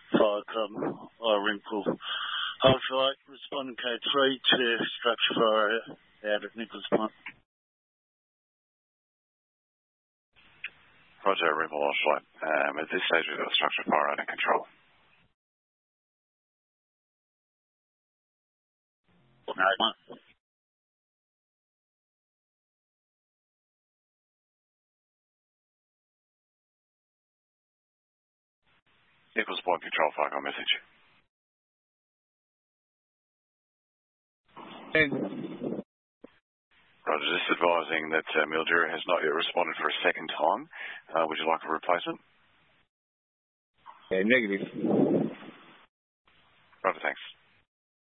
Firecom, Wrinkle. Alpha 8, responding K3 to structure fire out at Nicholas Point. Roger, Rimble Alpha 8. At this stage, we've got structure fire under control. No. Nicholas Point control, Firecom message. Roger, just advising that Mildura has not yet responded for a second time. Would you like a replacement? Negative. Roger, thanks.